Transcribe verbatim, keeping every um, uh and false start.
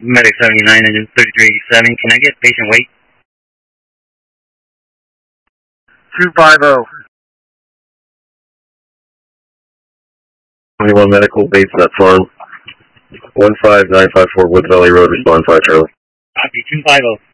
Medic seventy-nine, engine thirty-three eighty-seven. Can I get patient weight? two five zero. twenty-one medical, base that farm. one five nine five four Wood Valley Road, respond five Charlie. Copy, two five zero.